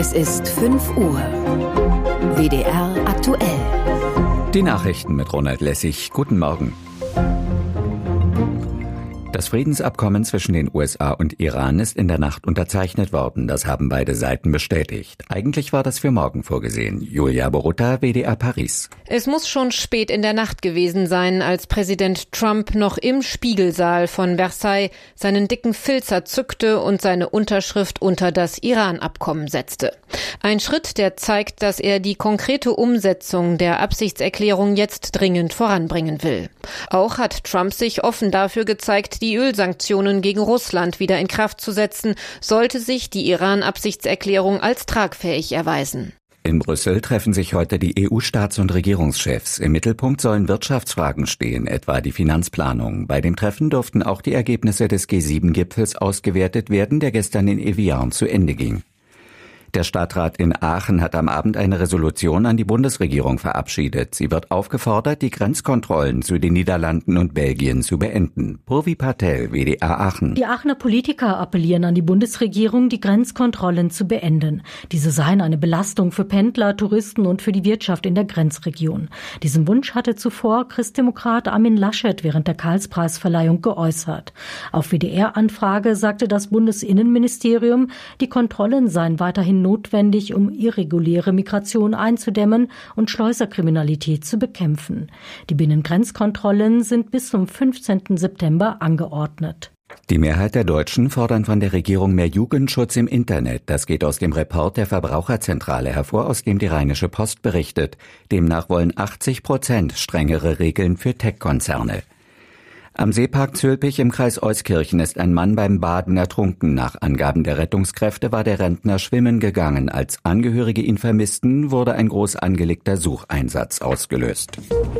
Es ist 5 Uhr. WDR aktuell. Die Nachrichten mit Ronald Lessig. Guten Morgen. Das Friedensabkommen zwischen den USA und Iran ist in der Nacht unterzeichnet worden. Das haben beide Seiten bestätigt. Eigentlich war das für morgen vorgesehen. Julia Borutta, WDR Paris. Es muss schon spät in der Nacht gewesen sein, als Präsident Trump noch im Spiegelsaal von Versailles seinen dicken Filzer zückte und seine Unterschrift unter das Iran-Abkommen setzte. Ein Schritt, der zeigt, dass er die konkrete Umsetzung der Absichtserklärung jetzt dringend voranbringen will. Auch hat Trump sich offen dafür gezeigt, die Ölsanktionen gegen Russland wieder in Kraft zu setzen, sollte sich die Iran-Absichtserklärung als tragfähig erweisen. In Brüssel treffen sich heute die EU-Staats- und Regierungschefs. Im Mittelpunkt sollen Wirtschaftsfragen stehen, etwa die Finanzplanung. Bei dem Treffen durften auch die Ergebnisse des G7-Gipfels ausgewertet werden, der gestern in Evian zu Ende ging. Der Stadtrat in Aachen hat am Abend eine Resolution an die Bundesregierung verabschiedet. Sie wird aufgefordert, die Grenzkontrollen zu den Niederlanden und Belgien zu beenden. Purvi Patel, WDR Aachen. Die Aachener Politiker appellieren an die Bundesregierung, die Grenzkontrollen zu beenden. Diese seien eine Belastung für Pendler, Touristen und für die Wirtschaft in der Grenzregion. Diesen Wunsch hatte zuvor Christdemokrat Armin Laschet während der Karlspreisverleihung geäußert. Auf WDR-Anfrage sagte das Bundesinnenministerium, die Kontrollen seien weiterhin notwendig, um irreguläre Migration einzudämmen und Schleuserkriminalität zu bekämpfen. Die Binnengrenzkontrollen sind bis zum 15. September angeordnet. Die Mehrheit der Deutschen fordern von der Regierung mehr Jugendschutz im Internet. Das geht aus dem Report der Verbraucherzentrale hervor, aus dem die Rheinische Post berichtet. Demnach wollen 80% strengere Regeln für Tech-Konzerne. Am Seepark Zülpich im Kreis Euskirchen ist ein Mann beim Baden ertrunken. Nach Angaben der Rettungskräfte war der Rentner schwimmen gegangen. Als Angehörige ihn vermissten, wurde ein groß angelegter Sucheinsatz ausgelöst.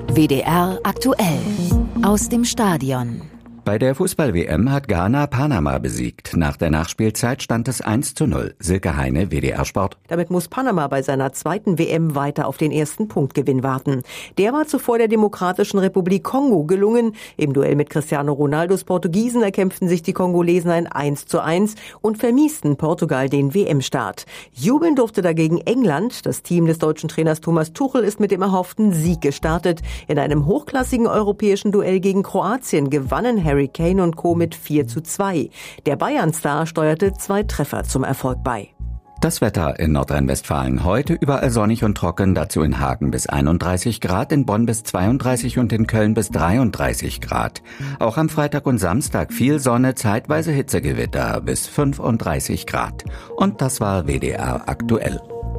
WDR aktuell. Aus dem Stadion. Bei der Fußball-WM hat Ghana Panama besiegt. Nach der Nachspielzeit stand es 1:0. Silke Heine, WDR Sport. Damit muss Panama bei seiner zweiten WM weiter auf den ersten Punktgewinn warten. Der war zuvor der Demokratischen Republik Kongo gelungen. Im Duell mit Cristiano Ronaldos Portugiesen erkämpften sich die Kongolesen ein 1:1 und vermiesten Portugal den WM-Start. Jubeln durfte dagegen England. Das Team des deutschen Trainers Thomas Tuchel ist mit dem erhofften Sieg gestartet. In einem hochklassigen europäischen Duell gegen Kroatien gewannen Harry Kane und Co. mit 4:2. Der Bayern-Star steuerte 2 Treffer zum Erfolg bei. Das Wetter in Nordrhein-Westfalen heute überall sonnig und trocken, dazu in Hagen bis 31 Grad, in Bonn bis 32 und in Köln bis 33 Grad. Auch am Freitag und Samstag viel Sonne, zeitweise Hitzegewitter bis 35 Grad. Und das war WDR aktuell.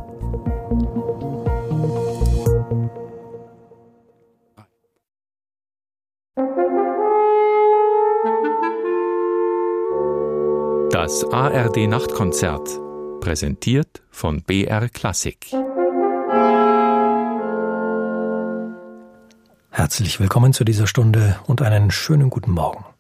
Das ARD-Nachtkonzert, präsentiert von BR Klassik. Herzlich willkommen zu dieser Stunde und einen schönen guten Morgen.